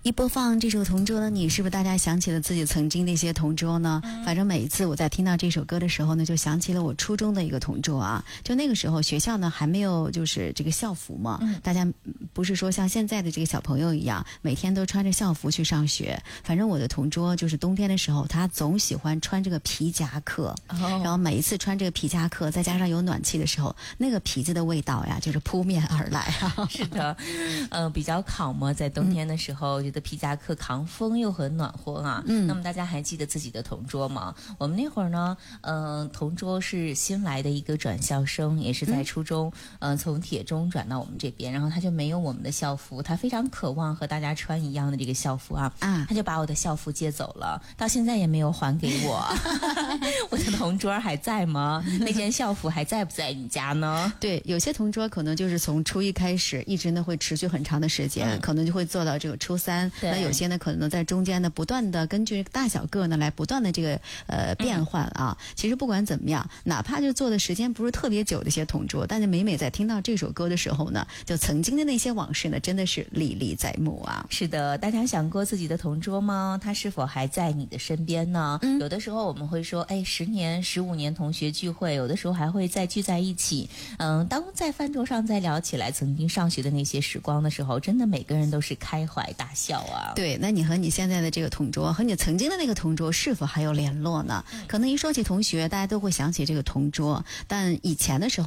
一播放这首同桌的你，是不是大家想起了自己曾经的一些同桌呢？反正每一次我在听到这首歌的时候呢，就想起了我初中的一个同桌啊。就那个时候学校呢还没有就是这个校服嘛，大家不是说像现在的这个小朋友一样每天都穿着校服去上学。反正我的同桌就是冬天的时候他总喜欢穿这个皮夹克，然后每一次穿这个皮夹克再加上有暖气的时候，那个皮子的味道呀就是扑面而来啊。 是的，比较烤嘛，在冬天的时候觉得皮夹克扛风又很暖和啊。那么大家还记得自己的同桌吗？我们那会儿呢，同桌是新来的一个转校生，也是在初中，从铁中转到我们这边，然后他就没有我们的校服，他非常渴望和大家穿一样的这个校服啊，他就把我的校服借走了，到现在也没有还给我。我的同桌还在吗？那件校服还在不在你家呢？ 对，有些同桌可能就是从初一开始一直呢会持续很长的时间，可能就会做到这个初三。那有些呢可能在中间呢不断的根据大小个呢来不断的这个变换啊。其实不管怎么样，哪怕就做的时间不是特别久的一些同桌，但是每每在听到这首歌的时候呢，就曾经的那些往事呢真的是历历在目啊。 是的，大家想过自己的同桌吗？他是否还在你的身边呢？有的时候我们会说10年15年同学聚会，有的时候还会再聚在一起。当在饭桌上再聊起来曾经上学的那些时光的时候，真的每个人都是开怀大笑啊。 对，那你和你现在的这个同桌和你曾经的那个同桌是否还有联络呢？可能一说起同学大家都会想起这个同桌，但以前的时候